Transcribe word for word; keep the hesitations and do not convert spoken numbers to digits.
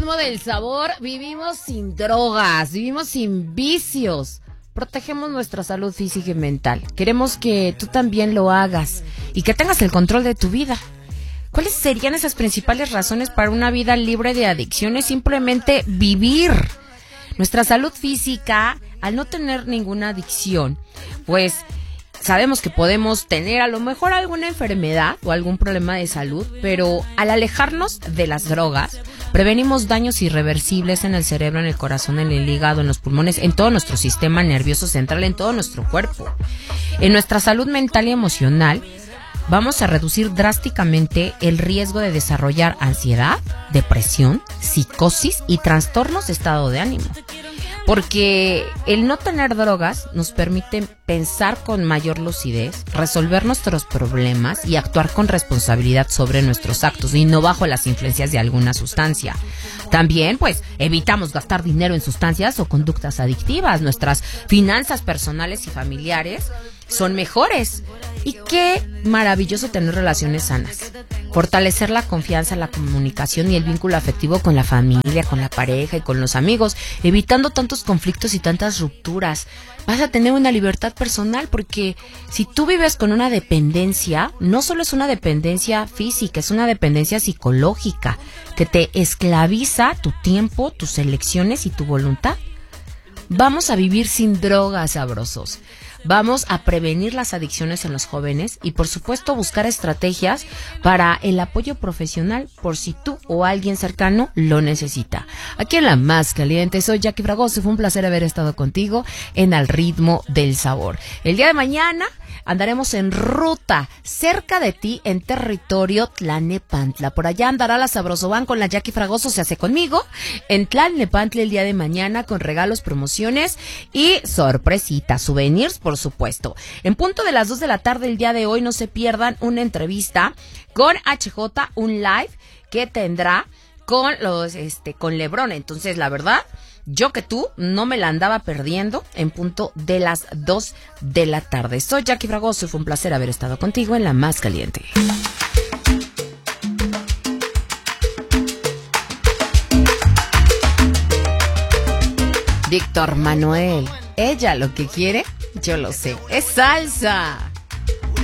ritmo del sabor, vivimos sin drogas, vivimos sin vicios. Protegemos nuestra salud física y mental. Queremos que tú también lo hagas y que tengas el control de tu vida. ¿Cuáles serían esas principales razones para una vida libre de adicciones? Simplemente vivir. Nuestra salud física, al no tener ninguna adicción, pues sabemos que podemos tener a lo mejor alguna enfermedad o algún problema de salud, pero al alejarnos de las drogas, prevenimos daños irreversibles en el cerebro, en el corazón, en el hígado, en los pulmones, en todo nuestro sistema nervioso central, en todo nuestro cuerpo. En nuestra salud mental y emocional, vamos a reducir drásticamente el riesgo de desarrollar ansiedad, depresión, psicosis y trastornos de estado de ánimo. Porque el no tener drogas nos permite pensar con mayor lucidez, resolver nuestros problemas y actuar con responsabilidad sobre nuestros actos y no bajo las influencias de alguna sustancia. También, pues, evitamos gastar dinero en sustancias o conductas adictivas. Nuestras finanzas personales y familiares son mejores. Y qué maravilloso tener relaciones sanas. Fortalecer la confianza, la comunicación y el vínculo afectivo con la familia, con la pareja y con los amigos, evitando tantos conflictos y tantas rupturas. Vas a tener una libertad personal porque si tú vives con una dependencia, no solo es una dependencia física, es una dependencia psicológica que te esclaviza tu tiempo, tus elecciones y tu voluntad. Vamos a vivir sin drogas, sabrosos. Vamos a prevenir las adicciones en los jóvenes y, por supuesto, buscar estrategias para el apoyo profesional por si tú o alguien cercano lo necesita. Aquí en La Más Caliente, soy Jackie Fragoso. Fue un placer haber estado contigo en Al Ritmo del Sabor. El día de mañana andaremos en ruta cerca de ti en territorio Tlalnepantla. Por allá andará la Sabrosoban con la Jackie Fragoso, se hace conmigo, en Tlalnepantla el día de mañana con regalos, promociones y sorpresitas, souvenirs, por supuesto. En punto de las dos de la tarde el día de hoy no se pierdan una entrevista con H J, un live que tendrá con los este con LeBron. Entonces, la verdad, yo que tú no me la andaba perdiendo en punto de las dos de la tarde. Soy Jackie Fragoso y fue un placer haber estado contigo en La Más Caliente. Víctor Manuel, ella lo que quiere, yo lo sé, es salsa.